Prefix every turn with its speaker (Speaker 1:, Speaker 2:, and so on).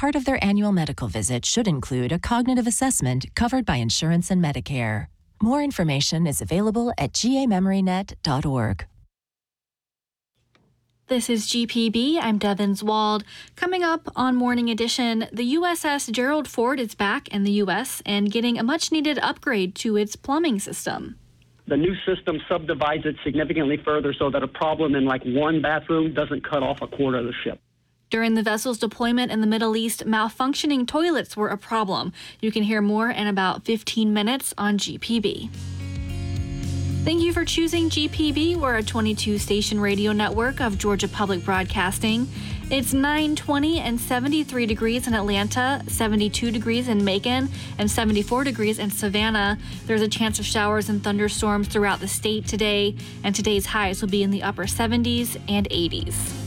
Speaker 1: part of their annual medical visit should include a cognitive assessment covered by insurance and Medicare. More information is available at gamemorynet.org.
Speaker 2: This is GPB. I'm Devins Wald. Coming up on Morning Edition, the USS Gerald Ford is back in the U.S. and getting a much-needed upgrade to its plumbing system.
Speaker 3: The new system subdivides it significantly further so that a problem in like one bathroom doesn't cut off a quarter of the ship.
Speaker 2: During the vessel's deployment in the Middle East, malfunctioning toilets were a problem. You can hear more in about 15 minutes on GPB. Thank you for choosing GPB. We're a 22-station radio network of Georgia Public Broadcasting. It's 9:20 and 73 degrees in Atlanta, 72 degrees in Macon, and 74 degrees in Savannah. There's a chance of showers and thunderstorms throughout the state today, and today's highs will be in the upper 70s and 80s.